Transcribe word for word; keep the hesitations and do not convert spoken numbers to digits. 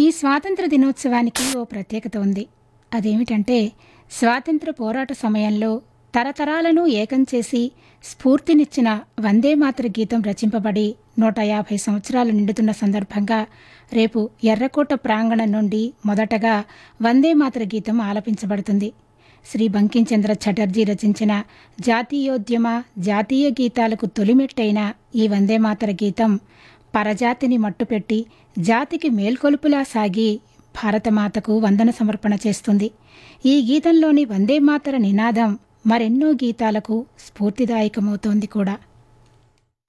స్వాతంత్ర దినోత్సవానికి ఓ ప్రత్యేకత ఉంది. అదేమిటంటే స్వాతంత్ర పోరాట సమయంలో తరతరాలను ఏకం చేసి స్ఫూర్తినిచ్చిన వందే మాతర గీతం రచింపబడి నూట యాభై సంవత్సరాలు నిండుతున్న సందర్భంగా రేపు ఎర్రకోట ప్రాంగణం నుండి మొదటగా వందే మాతర గీతం ఆలపించబడుతుంది. శ్రీ బంకించంద్ర చటర్జీ రచించిన జాతీయోద్యమ జాతీయ గీతాలకు తొలిమెట్టైన ఈ వందే మాతర గీతం పరజాతిని మట్టుపెట్టి జాతికి మేల్కొలుపులా సాగి భారతమాతకు వందన సమర్పణ చేస్తుంది. ఈ గీతంలోని వందే మాతర నినాదం మరెన్నో గీతాలకు స్ఫూర్తిదాయకమవుతోంది కూడా.